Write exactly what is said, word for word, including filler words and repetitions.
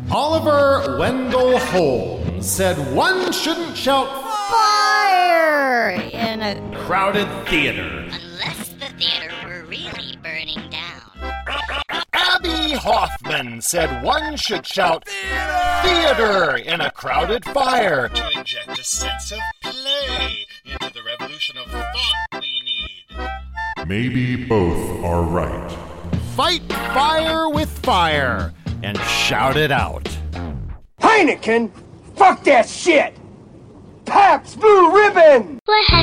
Oliver Wendell Holmes said one shouldn't shout fire in a crowded theater. Unless the theater were really burning down. Abby Hoffman said one should shout theater in a crowded fire to inject a sense of play into the revolution of thought we need. Maybe both are right. Fight fire with fire and shout it out. Heineken? Fuck that shit! Pabst Blue Ribbon! What